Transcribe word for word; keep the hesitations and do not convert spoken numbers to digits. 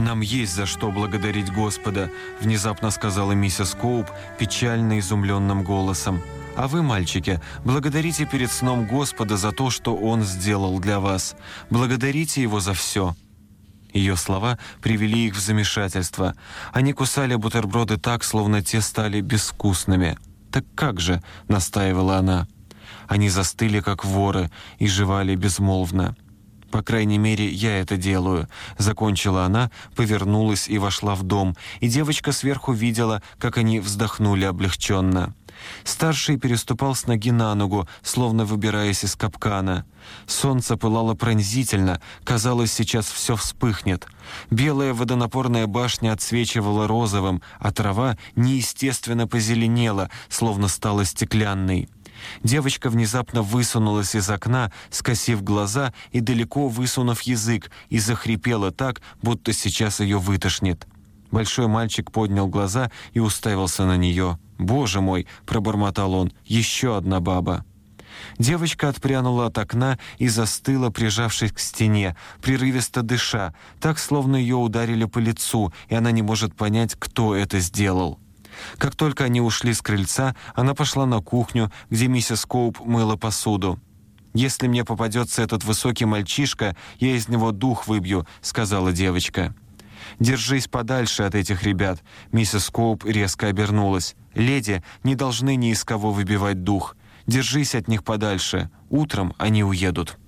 «Нам есть за что благодарить Господа», — внезапно сказала миссис Коуп печально изумленным голосом. «А вы, мальчики, благодарите перед сном Господа за то, что Он сделал для вас. Благодарите Его за все». Ее слова привели их в замешательство. Они кусали бутерброды так, словно те стали безвкусными. «Так как же?» — настаивала она. Они застыли, как воры, и жевали безмолвно. «По крайней мере, я это делаю», — закончила она, повернулась и вошла в дом, и девочка сверху видела, как они вздохнули облегченно. Старший переступал с ноги на ногу, словно выбираясь из капкана. Солнце пылало пронзительно, казалось, сейчас все вспыхнет. Белая водонапорная башня отсвечивала розовым, а трава неестественно позеленела, словно стала стеклянной. Девочка внезапно высунулась из окна, скосив глаза и далеко высунув язык, и захрипела так, будто сейчас ее вытошнит. Большой мальчик поднял глаза и уставился на нее. «Боже мой!» — пробормотал он. «Еще одна баба!» Девочка отпрянула от окна и застыла, прижавшись к стене, прерывисто дыша, так, словно ее ударили по лицу, и она не может понять, кто это сделал. Как только они ушли с крыльца, она пошла на кухню, где миссис Коуп мыла посуду. «Если мне попадется этот высокий мальчишка, я из него дух выбью», — сказала девочка. «Держись подальше от этих ребят», — миссис Коуп резко обернулась. «Леди не должны ни из кого выбивать дух. Держись от них подальше. Утром они уедут».